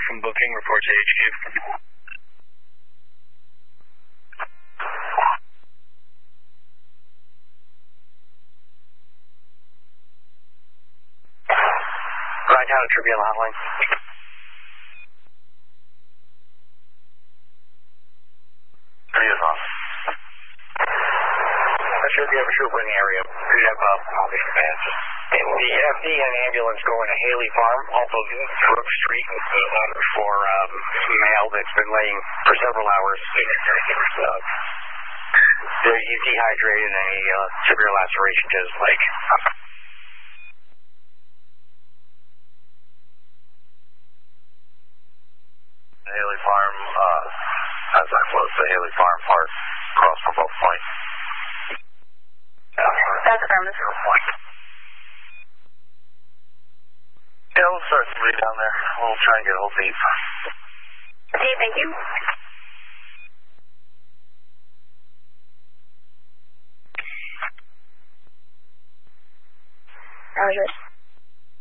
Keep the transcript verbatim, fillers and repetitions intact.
from booking, report to H Q. Ryan Town Tribune hotline. Tribune off. Not sure if you have a trooper in the area. Could have uh, obvious advances. And the F D and ambulance going to Haley Farm off of Brook Street uh, for um, male that's been laying for several hours. Uh, he's dehydrated and a uh, severe laceration to his leg. Haley Farm, uh, as I close the Haley Farm part, cross for both points. That's affirmative. Yeah, we'll start somebody down there. We'll try and get a hold deep. Okay, thank you. Roger.